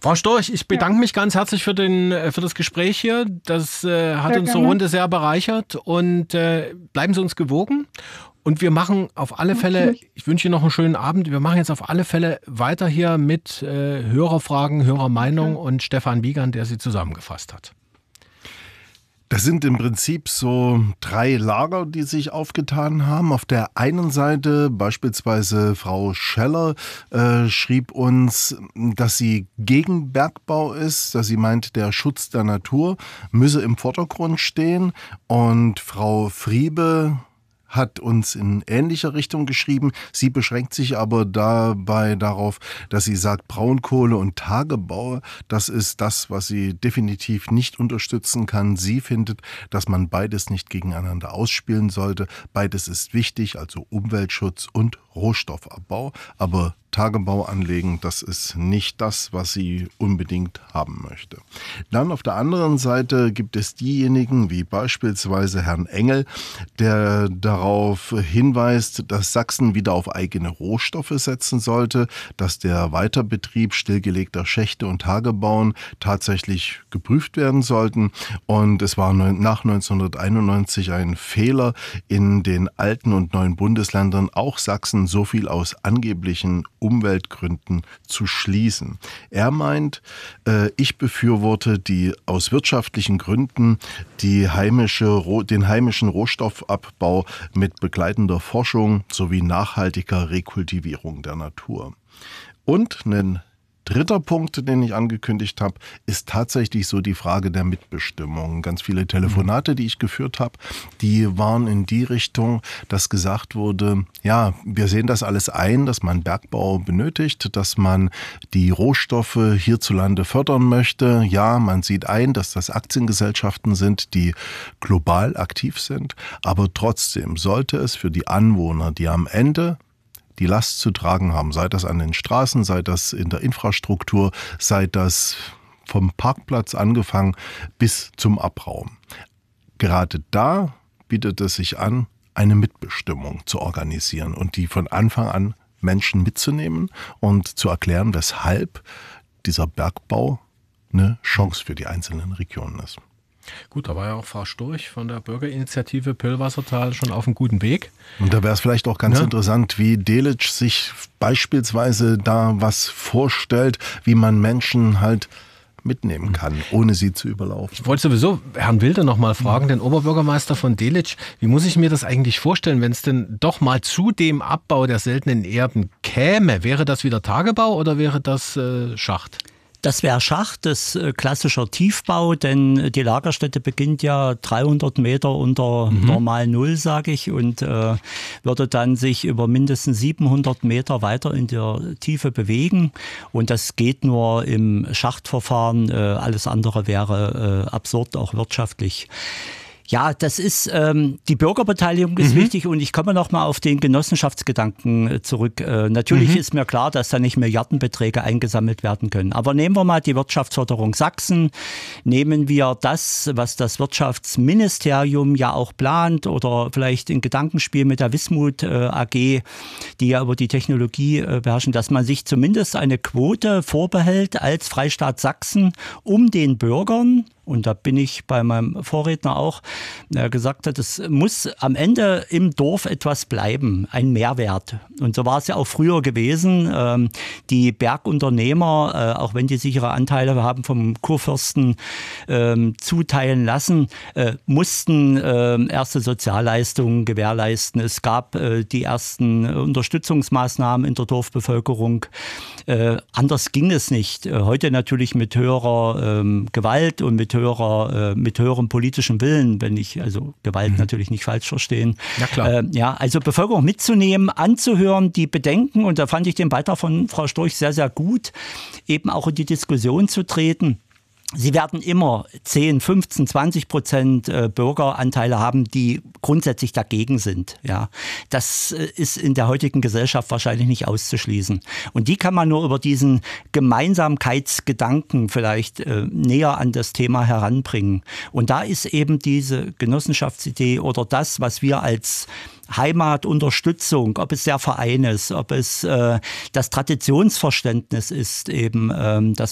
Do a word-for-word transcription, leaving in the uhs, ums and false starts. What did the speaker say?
Frau Storch, ich bedanke ja. mich ganz herzlich für, den, für das Gespräch hier. Das äh, hat sehr unsere gerne. Runde sehr bereichert und äh, bleiben Sie uns gewogen. Und wir machen auf alle Fälle, ich wünsche Ihnen noch einen schönen Abend, wir machen jetzt auf alle Fälle weiter hier mit äh, Hörerfragen, Hörermeinung okay. und Stefan Wiegand, der sie zusammengefasst hat. Das sind im Prinzip so drei Lager, die sich aufgetan haben. Auf der einen Seite beispielsweise Frau Scheller äh, schrieb uns, dass sie gegen Bergbau ist, dass sie meint, der Schutz der Natur müsse im Vordergrund stehen. Und Frau Friebe hat uns in ähnlicher Richtung geschrieben. Sie beschränkt sich aber dabei darauf, dass sie sagt, Braunkohle und Tagebau, das ist das, was sie definitiv nicht unterstützen kann. Sie findet, dass man beides nicht gegeneinander ausspielen sollte. Beides ist wichtig, also Umweltschutz und Rohstoffabbau. Aber Tagebau anlegen, das ist nicht das, was sie unbedingt haben möchte. Dann auf der anderen Seite gibt es diejenigen, wie beispielsweise Herrn Engel, der darauf hinweist, dass Sachsen wieder auf eigene Rohstoffe setzen sollte, dass der Weiterbetrieb stillgelegter Schächte und Tagebauen tatsächlich geprüft werden sollten. Und es war nach neunzehnhunderteinundneunzig ein Fehler, in den alten und neuen Bundesländern, auch Sachsen, so viel aus angeblichen Umweltgründen zu schließen. Er meint, äh, ich befürworte die aus wirtschaftlichen Gründen die heimische, den heimischen Rohstoffabbau mit begleitender Forschung sowie nachhaltiger Rekultivierung der Natur. Und einen Dritter Punkt, den ich angekündigt habe, ist tatsächlich so die Frage der Mitbestimmung. Ganz viele Telefonate, die ich geführt habe, die waren in die Richtung, dass gesagt wurde, ja, wir sehen das alles ein, dass man Bergbau benötigt, dass man die Rohstoffe hierzulande fördern möchte. Ja, man sieht ein, dass das Aktiengesellschaften sind, die global aktiv sind. Aber trotzdem sollte es für die Anwohner, die am Ende die Last zu tragen haben, sei das an den Straßen, sei das in der Infrastruktur, sei das vom Parkplatz angefangen bis zum Abraum. Gerade da bietet es sich an, eine Mitbestimmung zu organisieren und die von Anfang an Menschen mitzunehmen und zu erklären, weshalb dieser Bergbau eine Chance für die einzelnen Regionen ist. Gut, da war ja auch Frau Storch von der Bürgerinitiative Pöllwassertal schon auf einem guten Weg. Und da wäre es vielleicht auch ganz ja. interessant, wie Delitzsch sich beispielsweise da was vorstellt, wie man Menschen halt mitnehmen kann, ohne sie zu überlaufen. Ich wollte sowieso Herrn Wilde noch mal fragen, den Oberbürgermeister von Delitzsch, wie muss ich mir das eigentlich vorstellen, wenn es denn doch mal zu dem Abbau der seltenen Erden käme? Wäre das wieder Tagebau oder wäre das äh, Schacht? Das wäre Schacht, das äh, klassischer Tiefbau, denn die Lagerstätte beginnt ja dreihundert Meter unter mhm. normal Null, sage ich, und äh, würde dann sich über mindestens siebenhundert Meter weiter in der Tiefe bewegen. Und das geht nur im Schachtverfahren. Äh, alles andere wäre äh, absurd, auch wirtschaftlich. Ja, das ist, ähm, die Bürgerbeteiligung ist mhm. wichtig und ich komme noch mal auf den Genossenschaftsgedanken zurück. Äh, natürlich mhm. ist mir klar, dass da nicht Milliardenbeträge eingesammelt werden können. Aber nehmen wir mal die Wirtschaftsförderung Sachsen, nehmen wir das, was das Wirtschaftsministerium ja auch plant oder vielleicht ein Gedankenspiel mit der Wismut äh, A G, die ja über die Technologie äh, beherrschen, dass man sich zumindest eine Quote vorbehält als Freistaat Sachsen, um den Bürgern, und da bin ich bei meinem Vorredner auch, der gesagt hat, es muss am Ende im Dorf etwas bleiben, ein Mehrwert. Und so war es ja auch früher gewesen. Die Bergunternehmer, auch wenn die sichere Anteile haben vom Kurfürsten zuteilen lassen, mussten erste Sozialleistungen gewährleisten. Es gab die ersten Unterstützungsmaßnahmen in der Dorfbevölkerung. Anders ging es nicht. Heute natürlich mit höherer Gewalt und mit höherer, mit höherem politischem Willen, wenn ich also Gewalt mhm. natürlich nicht falsch verstehen. Ja, klar. Äh, ja, also Bevölkerung mitzunehmen, anzuhören, die Bedenken, und da fand ich den Beitrag von Frau Storch sehr, sehr gut, eben auch in die Diskussion zu treten. Sie werden immer zehn, fünfzehn, zwanzig Prozent Bürgeranteile haben, die grundsätzlich dagegen sind. Ja, das ist in der heutigen Gesellschaft wahrscheinlich nicht auszuschließen. Und die kann man nur über diesen Gemeinsamkeitsgedanken vielleicht äh, näher an das Thema heranbringen. Und da ist eben diese Genossenschaftsidee oder das, was wir als Heimatunterstützung, ob es der Verein ist, ob es äh, das Traditionsverständnis ist, eben, ähm, dass